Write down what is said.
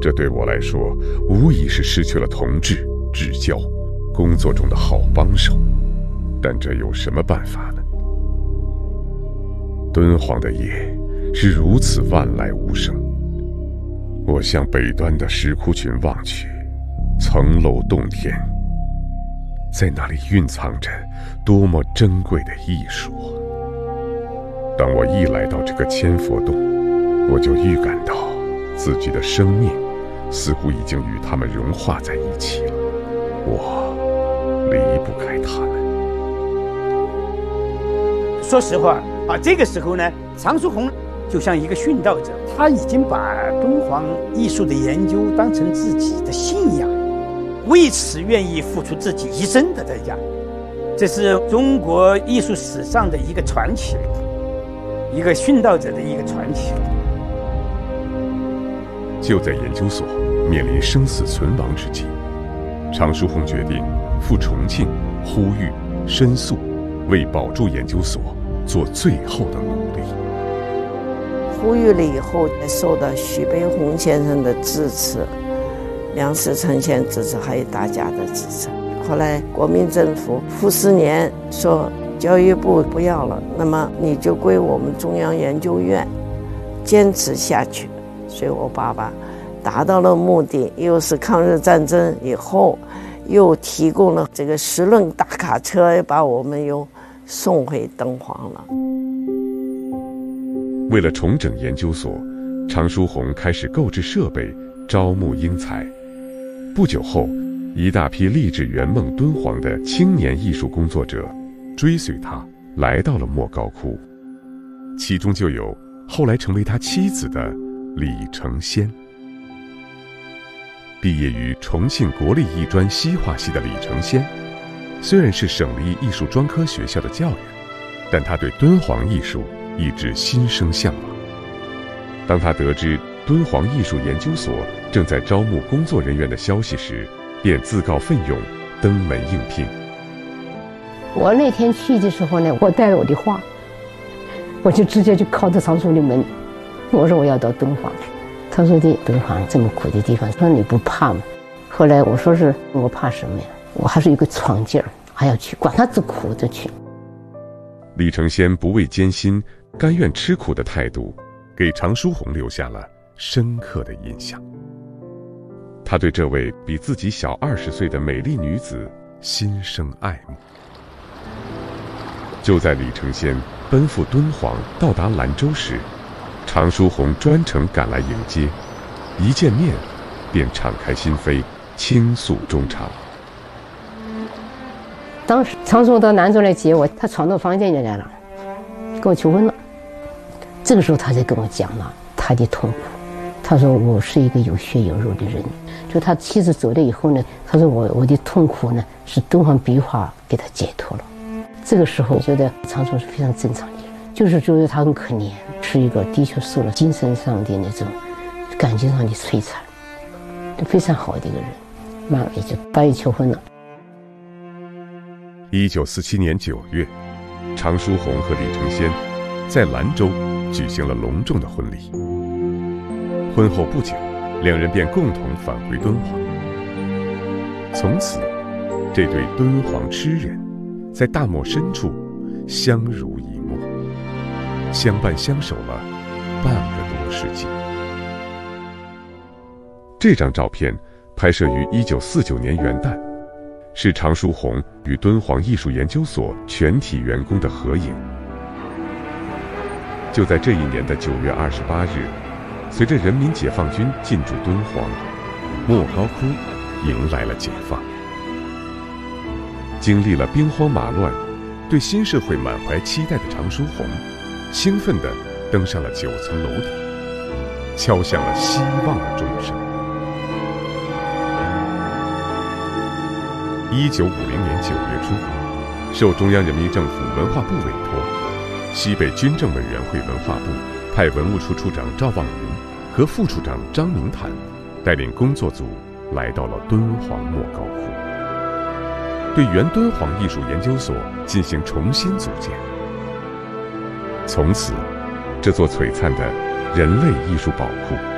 这对我来说无疑是失去了同志、至交、工作中的好帮手，但这有什么办法呢？敦煌的夜是如此万籁无声，我向北端的石窟群望去，层楼洞天，在那里蕴藏着多么珍贵的艺术啊！当我一来到这个千佛洞，我就预感到自己的生命似乎已经与他们融化在一起了，我离不开他们。 说实话这个时候呢，常书鸿就像一个殉道者，他已经把敦煌艺术的研究当成自己的信仰，为此愿意付出自己一生的代价。这是中国艺术史上的一个传奇，一个殉道者的一个传奇。 就在研究所面临生死存亡之际，常书鸿决定赴重庆呼吁申诉，为保住研究所做最后的努力。 呼吁了以后，受到徐悲鸿先生的支持，梁思成先生支持，还有大家的支持。后来国民政府傅斯年说教育部不要了，那么你就归我们中央研究院坚持下去。所以我爸爸达到了目的，又是抗日战争以后又提供了这个10轮大卡车，把我们又送回敦煌了。 为了重整研究所，常书鸿开始购置设备，招募英才。不久后，一大批立志圆梦敦煌的青年艺术工作者追随他来到了莫高窟，其中就有后来成为他妻子的李承先。毕业于重庆国立艺专西画系的李承先，虽然是省立艺术专科学校的教员，但他对敦煌艺术一直心生向往。当他得知敦煌艺术研究所正在招募工作人员的消息时，便自告奋勇登门应聘。 我那天去的时候呢，我带了我的画，我就直接就敲着常书的门，我说我要到敦煌去。他说的敦煌这么苦的地方，他说你不怕吗？后来我说是我怕什么呀？我还是有个闯劲儿，还要去，管他多苦就去。 李承先不畏艰辛、甘愿吃苦的态度，给常书鸿留下了深刻的印象。他对这位比自己小20岁的美丽女子心生爱慕。就在李承先奔赴敦煌到达兰州时，常书鸿专程赶来迎接，一见面便敞开心扉，倾诉衷肠。 当时常书鸿到兰州来接我，他闯到房间里来了，跟我求婚了。这个时候他才跟我讲了他的痛苦。他说我是一个有血有肉的人，就他妻子走了以后呢，他说我的痛苦呢是敦煌壁画给他解脱了。这个时候我觉得常书鸿是非常正常的人，就是觉得他很可怜，是一个的确受了精神上的那种感情上的摧残，非常好的一个人。慢慢也就8月求婚了。 1947年9月，常书鸿和李承先在兰州举行了隆重的婚礼。婚后不久，两人便共同返回敦煌。从此，这对敦煌痴人在大漠深处相濡以沫，相伴相守了半个多世纪。这张照片拍摄于1949年元旦，是常书鸿与敦煌艺术研究所全体员工的合影。就在这一年的9月28日，随着人民解放军进驻敦煌，莫高窟迎来了解放。经历了兵荒马乱，对新社会满怀期待的常书鸿，兴奋地登上了9层楼顶，敲响了希望的钟声。1950年9月初，受中央人民政府文化部委托，西北军政委员会文化部派文物处处长赵望云和副处长张明坦带领工作组来到了敦煌莫高窟，对原敦煌艺术研究所进行重新组建。从此，这座璀璨的人类艺术宝库